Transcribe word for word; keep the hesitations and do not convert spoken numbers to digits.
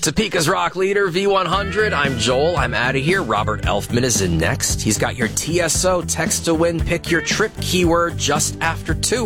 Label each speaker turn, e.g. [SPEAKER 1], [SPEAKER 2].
[SPEAKER 1] Topeka's rock leader, V one hundred. I'm Joel. I'm out of here. Robert Elfman is in next. He's got your T S O text to win. Pick your trip keyword just after two.